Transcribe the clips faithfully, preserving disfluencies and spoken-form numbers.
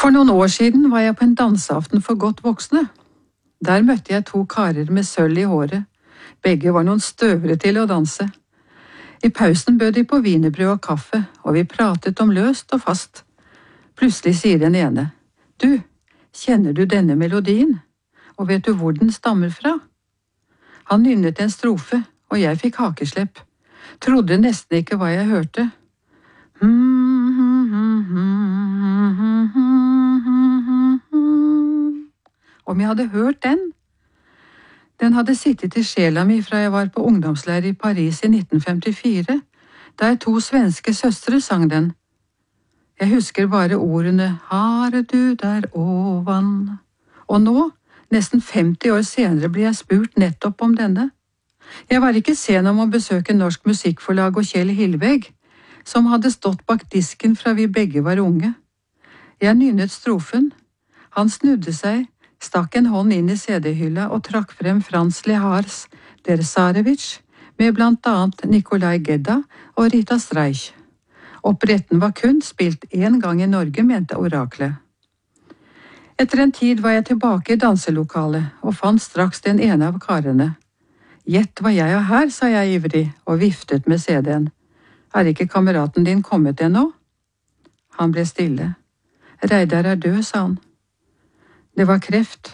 For noen år siden var jeg på en danseaften for godt voksne. Der møtte jeg to karer med sølv i håret. Begge var noen støvere til å danse. I pausen bød de på wienerbrød og kaffe, og vi pratet om løst og fast. Plutselig sier den ene, «Du, kjenner du denne melodien? Og vet du hvor den stammer fra?» Han nynnet en strofe, og jeg fikk hakeslepp. Trodde nesten ikke hva jeg hørte. Om jeg hadde hørt den? Den hadde sittet i sjela mi fra jeg var på ungdomsleir i Paris i nitten femtifire, der to svenske søstre sang den. Jeg husker bare ordene «Har du der ovan?» Og nå, nesten femti år senere, ble jeg spurt nettopp om denne. Jeg var ikke sen om å besøke Norsk Musikkforlag og Kjell Hillevåg, som hadde stått bak disken fra vi begge var unge. Jeg nynnet strofen. Han snudde seg, stakk en hånd inn i C D-hylla og trakk frem Frans Lehars Der Zarevich, med blant annet Nikolai Gedda og Rita Streich. Operetten var kun spilt én gang i Norge, mente oraklet. Etter en tid var jeg tilbake i danselokalet og fant straks den ene av karene. «Gjett hva jeg har her», sa jeg ivrig og viftet med C D-en. «Er ikke kameraten din kommet ennå?» Han ble stille. «Reidar er død», sa han. Det var kreft.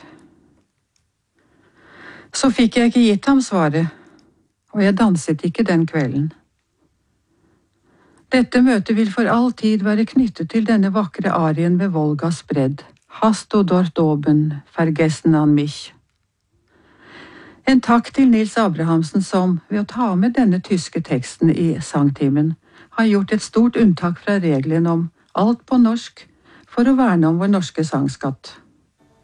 Så fikk jeg ikke gitt ham svaret, og jeg danset ikke den kvelden. Dette møtet vil for all tid være knyttet til denne vakre arien ved Volgas bredd. Hast du dort oben, vergessen an mich. En takk til Nils Abrahamsen som, ved å ta med denne tyske teksten i sangtimen, har gjort et stort unntak fra regelen om alt på norsk for å verne om vår norske sangskatt.